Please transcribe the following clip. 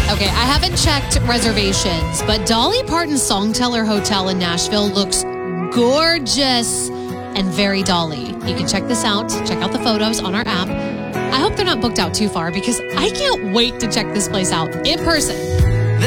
Okay, I haven't checked reservations, but Dolly Parton's Songteller Hotel in Nashville looks gorgeous and very Dolly. You can check this out. Check out the photos on our app. I hope they're not booked out too far because I can't wait to check this place out in person.